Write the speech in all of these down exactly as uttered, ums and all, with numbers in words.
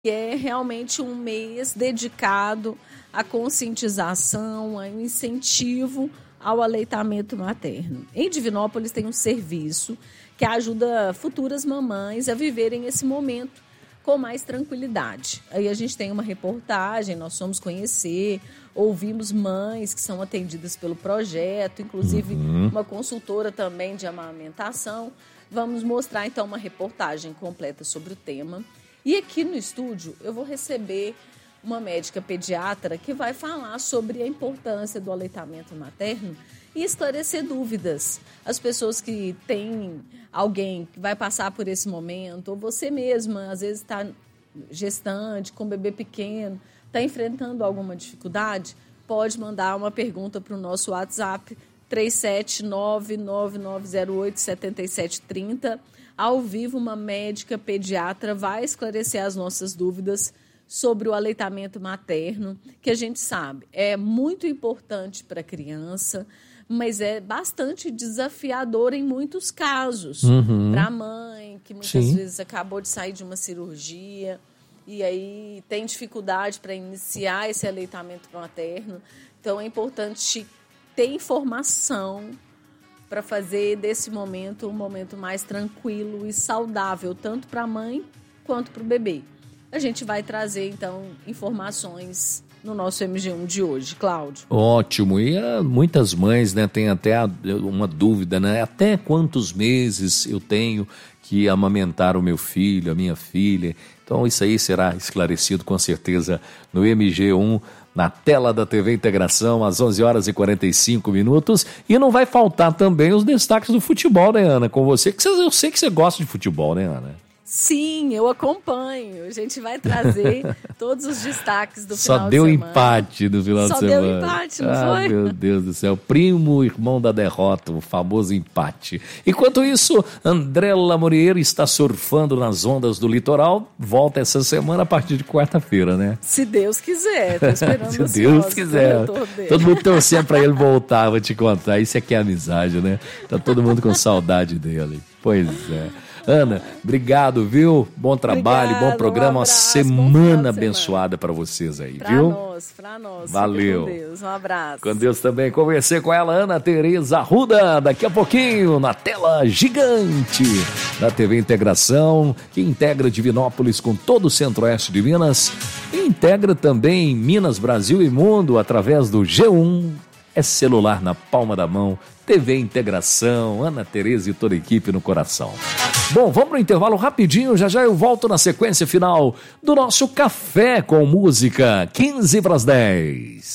é realmente um mês dedicado à conscientização, ao incentivo ao aleitamento materno. Em Divinópolis tem um serviço que ajuda futuras mamães a viverem esse momento com mais tranquilidade. Aí a gente tem uma reportagem, nós fomos conhecer, ouvimos mães que são atendidas pelo projeto, inclusive uhum. uma consultora também de amamentação. Vamos mostrar então uma reportagem completa sobre o tema. E aqui no estúdio eu vou receber uma médica pediatra que vai falar sobre a importância do aleitamento materno e esclarecer dúvidas. As pessoas que têm alguém que vai passar por esse momento, ou você mesma, às vezes está gestante, com um bebê pequeno, está enfrentando alguma dificuldade, pode mandar uma pergunta para o nosso WhatsApp três sete nove, nove nove zero oito, sete sete três zero. Ao vivo, uma médica pediatra vai esclarecer as nossas dúvidas sobre o aleitamento materno, que a gente sabe é muito importante para a criança, mas é bastante desafiador em muitos casos. Uhum. Para a mãe, que muitas Sim. vezes acabou de sair de uma cirurgia e aí tem dificuldade para iniciar esse aleitamento materno. Então, é importante ter informação para fazer desse momento um momento mais tranquilo e saudável, tanto para a mãe quanto para o bebê. A gente vai trazer, então, informações no nosso M G um de hoje, Cláudio. Ótimo. E uh, muitas mães, né, têm até a, uma dúvida, né? Até quantos meses eu tenho que amamentar o meu filho, a minha filha? Então, isso aí será esclarecido com certeza no M G um, na tela da T V Integração, às onze horas e quarenta e cinco minutos. E não vai faltar também os destaques do futebol, né, Ana? Com você, que eu sei que você gosta de futebol, né, Ana? Sim, eu acompanho. A gente vai trazer todos os destaques do Só final de semana. Só deu empate no final Só de semana. Só deu empate, não ah, foi? Meu Deus do céu. Primo, irmão da derrota, o famoso empate. Enquanto isso, André Lamoreiro está surfando nas ondas do litoral. Volta essa semana a partir de quarta-feira, né? Se Deus quiser. Tô esperando Se Deus quiser. Todo mundo torcendo para ele voltar, vou te contar. Isso aqui é amizade, né? Tá todo mundo com saudade dele. Pois é. Ana, obrigado, viu? Bom trabalho, Obrigada, bom programa, um abraço, uma semana abençoada para vocês aí, pra viu? Pra nós, pra nós. Valeu. Com Deus, um abraço. Com Deus também. Conversei com ela, Ana Tereza Arruda, daqui a pouquinho, na tela gigante da T V Integração, que integra Divinópolis com todo o centro-oeste de Minas, e integra também Minas, Brasil e Mundo através do G um. É celular na palma da mão, T V Integração, Ana Tereza e toda a equipe no coração. Bom, vamos para o intervalo rapidinho, já já eu volto na sequência final do nosso Café com Música, quinze para as dez.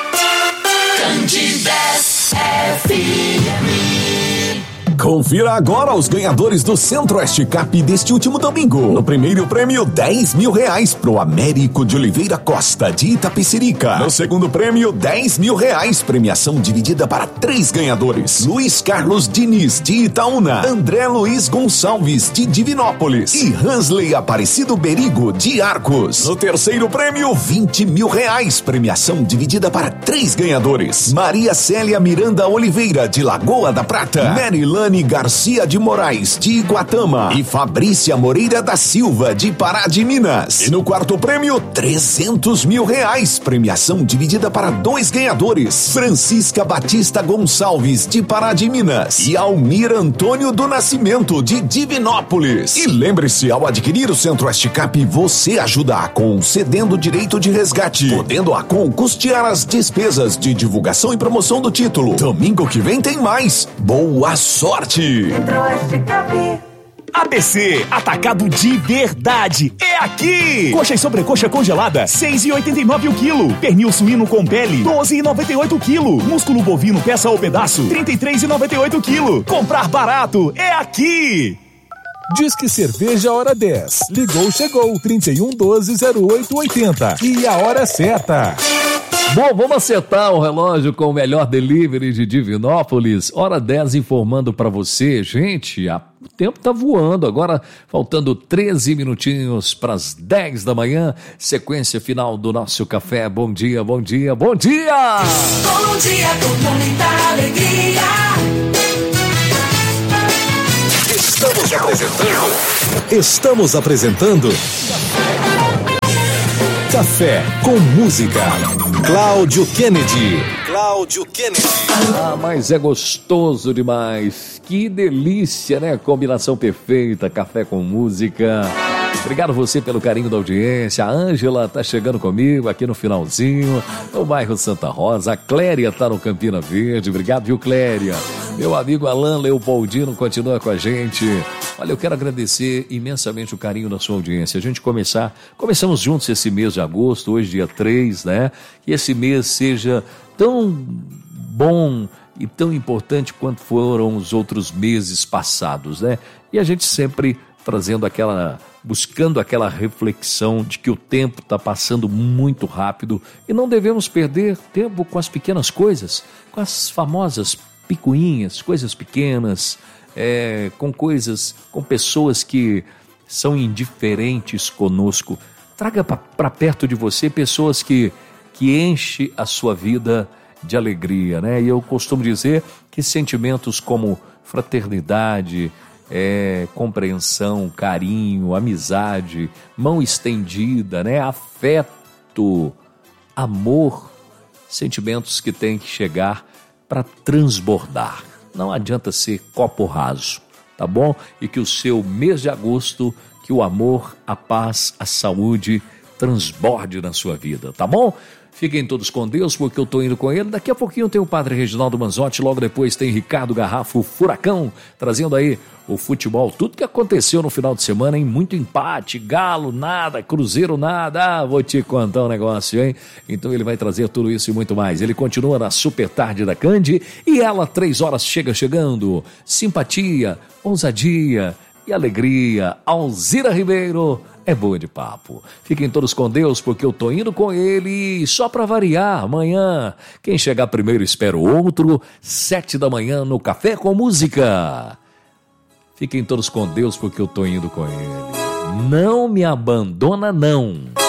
Candidez F M. Confira agora os ganhadores do Centro-Oeste Cap deste último domingo. No primeiro prêmio, dez mil reais pro Américo de Oliveira Costa, de Itapecerica. No segundo prêmio, dez mil reais, premiação dividida para três ganhadores. Luiz Carlos Diniz, de Itaúna. André Luiz Gonçalves, de Divinópolis. E Hansley Aparecido Berigo, de Arcos. No terceiro prêmio, vinte mil reais, premiação dividida para três ganhadores. Maria Célia Miranda Oliveira, de Lagoa da Prata. Marilane Garcia de Moraes, de Iguatama, e Fabrícia Moreira da Silva, de Pará de Minas. E no quarto prêmio, trezentos mil reais, premiação dividida para dois ganhadores: Francisca Batista Gonçalves, de Pará de Minas, e Almir Antônio do Nascimento, de Divinópolis. E lembre-se, ao adquirir o Centro-Oeste Cap, você ajuda a Acon cedendo direito de resgate, podendo a Acon custear as despesas de divulgação e promoção do título. Domingo que vem tem mais. Boa sorte! A B C, atacado de verdade, é aqui! Coxa e sobrecoxa congelada, seis reais e oitenta e nove centavos o quilo. Pernil suíno com pele, doze reais e noventa e oito centavos o quilo. Músculo bovino peça ou pedaço, trinta e três reais e noventa e oito centavos o quilo. Comprar barato, é aqui! Disque Cerveja Hora dez. Ligou, chegou, trinta e um, doze, zero oito, oitenta. E a hora certa. Bom, vamos acertar o relógio com o melhor delivery de Divinópolis. Hora dez informando para você. Gente, a, o tempo tá voando. Agora, faltando treze minutinhos para as dez da manhã. Sequência final do nosso café. Bom dia, bom dia, bom dia! Bom dia com muita alegria. Estamos apresentando... Estamos apresentando... Café com Música. Cláudio Kennedy. Cláudio Kennedy. Ah, mas é gostoso demais. Que delícia, né? Combinação perfeita, café com música. Obrigado você pelo carinho da audiência. A Ângela tá chegando comigo aqui no finalzinho, no bairro Santa Rosa. A Cléria tá no Campina Verde. Obrigado, viu, Cléria? Meu amigo Alain Leopoldino continua com a gente. Olha, eu quero agradecer imensamente o carinho da sua audiência. A gente começar, começamos juntos esse mês de agosto, hoje dia três, né? Que esse mês seja tão bom e tão importante quanto foram os outros meses passados, né? E a gente sempre trazendo aquela, buscando aquela reflexão de que o tempo está passando muito rápido e não devemos perder tempo com as pequenas coisas, com as famosas picuinhas, coisas pequenas, é, com coisas, com pessoas que são indiferentes conosco. Traga para perto de você pessoas que, que enchem a sua vida de alegria, né? E eu costumo dizer que sentimentos como fraternidade, É, compreensão, carinho, amizade, mão estendida, né? Afeto, amor, sentimentos que têm que chegar para transbordar. Não adianta ser copo raso, tá bom? E que o seu mês de agosto, que o amor, a paz, a saúde transborde na sua vida, tá bom? Fiquem todos com Deus, porque eu tô indo com ele. Daqui a pouquinho tem o Padre Reginaldo Manzotti, logo depois tem Ricardo Garrafo Furacão, trazendo aí o futebol, tudo que aconteceu no final de semana, hein? Muito empate, Galo nada, Cruzeiro nada. Ah, vou te contar um negócio, hein? Então ele vai trazer tudo isso e muito mais. Ele continua na Super Tarde da Candi e ela, três horas, chega chegando. Simpatia, ousadia e alegria. Alzira Ribeiro é boa de papo. Fiquem todos com Deus, porque eu tô indo com ele. Só pra variar, amanhã, quem chegar primeiro espera o outro, sete da manhã no Café com Música. Fiquem todos com Deus, porque eu tô indo com ele. Não me abandona, não.